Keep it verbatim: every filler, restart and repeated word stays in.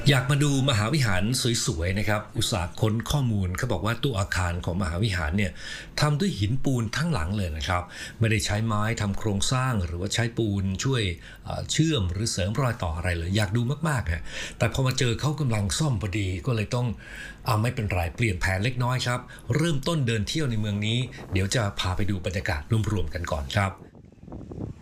อยากมาดูมหาวิหารสวยๆนะครับอุตสาหค้นข้อมูลเขาบอกว่าตัวอาคารของมหาวิหารเนี่ยทำด้วยหินปูนทั้งหลังเลยนะครับไม่ได้ใช้ไม้ทำโครงสร้างหรือว่าใช้ปูนช่วยเชื่อมหรือเสริมรอยต่ออะไรเลยอยากดูมากๆฮะแต่พอมาเจอเขากำลังซ่อมพอดีก็เลยต้องเอาไม่เป็นไรเปลี่ยนแผนเล็กน้อยครับเริ่มต้นเดินเที่ยวในเมืองนี้เดี๋ยวจะพาไปดูบรรยากาศรวมๆกันก่อนครับ